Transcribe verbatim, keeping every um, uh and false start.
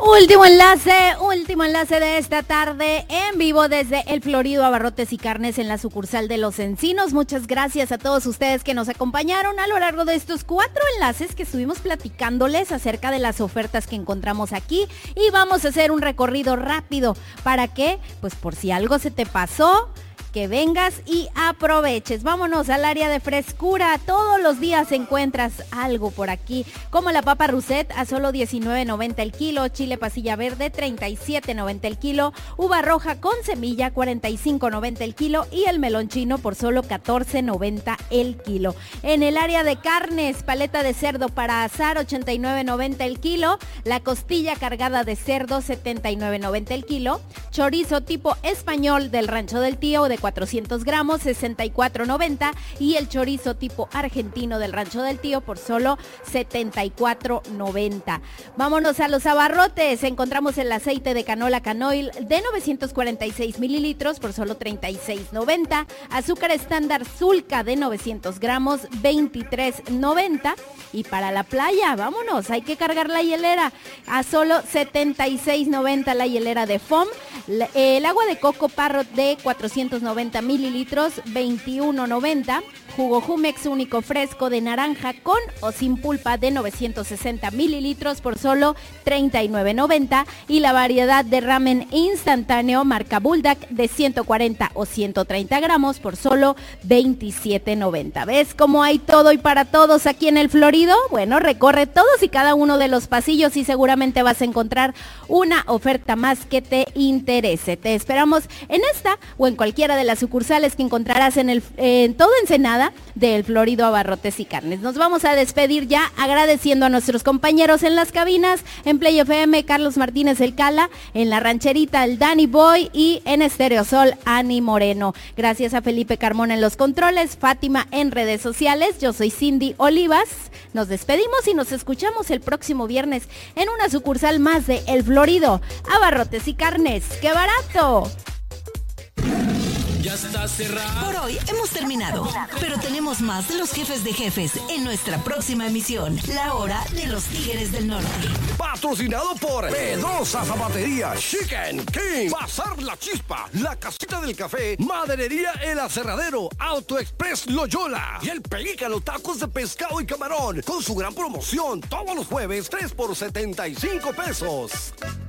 Último enlace, último enlace de esta tarde en vivo desde El Florido Abarrotes y Carnes en la sucursal de Los Encinos. Muchas gracias a todos ustedes que nos acompañaron a lo largo de estos cuatro enlaces que estuvimos platicándoles acerca de las ofertas que encontramos aquí, y vamos a hacer un recorrido rápido para que, pues por si algo se te pasó, que vengas y aproveches. Vámonos al área de frescura. Todos los días encuentras algo por aquí, como la papa Rousset a solo diecinueve noventa el kilo, chile pasilla verde treinta y siete noventa el kilo, uva roja con semilla cuarenta y cinco noventa el kilo y el melón chino por solo catorce noventa el kilo. En el área de carnes, paleta de cerdo para asar ochenta y nueve noventa el kilo, la costilla cargada de cerdo setenta y nueve noventa el kilo, chorizo tipo español del Rancho del Tío de cuatrocientos gramos, sesenta y cuatro noventa, y el chorizo tipo argentino del Rancho del Tío por solo setenta y cuatro noventa. Vámonos a los abarrotes. Encontramos el aceite de canola Canoil de novecientos cuarenta y seis mililitros por solo treinta y seis noventa, azúcar estándar Zulca de novecientos gramos, veintitrés noventa, y para la playa, vámonos, hay que cargar la hielera a solo setenta y seis noventa la hielera de Foam. El agua de coco Parrot de cuatrocientos noventa mililitros, veintiuno noventa. Jugo Jumex único fresco de naranja con o sin pulpa de novecientos sesenta mililitros por solo treinta y nueve noventa. Y la variedad de ramen instantáneo marca Bulldog de ciento cuarenta o ciento treinta gramos por solo veintisiete noventa. ¿Ves cómo hay todo y para todos aquí en El Florido? Bueno, recorre todos y cada uno de los pasillos y seguramente vas a encontrar una oferta más que te interese. Te esperamos en esta o en cualquiera de las sucursales que encontrarás en, el, en todo Ensenada de El Florido Abarrotes y Carnes. Nos vamos a despedir ya agradeciendo a nuestros compañeros en las cabinas, en Play F M, Carlos Martínez El Cala, en La Rancherita el Danny Boy y en Estéreo Sol Ani Moreno. Gracias a Felipe Carmona en los controles, Fátima en redes sociales. Yo soy Cindy Olivas. Nos despedimos y nos escuchamos el próximo viernes en una sucursal más de El Florido Abarrotes y Carnes. ¡Qué barato! Ya está cerrado. Por hoy hemos terminado, pero tenemos más de los jefes de jefes en nuestra próxima emisión, La Hora de los Tigres del Norte. Patrocinado por Pedrosa Zapatería, Chicken King, Bazar La Chispa, La Casita del Café, Maderería El Aserradero, Auto Express Loyola y el Pelícano Tacos de Pescado y Camarón con su gran promoción todos los jueves tres por setenta y cinco pesos.